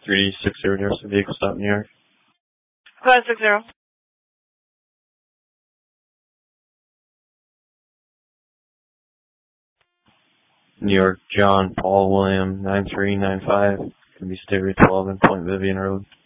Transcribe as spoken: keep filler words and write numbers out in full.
three six zero Jefferson vehicle stop, New York. five six zero. New York, John Paul William nine three nine five. Can be Stereo twelve in Point Vivian Road.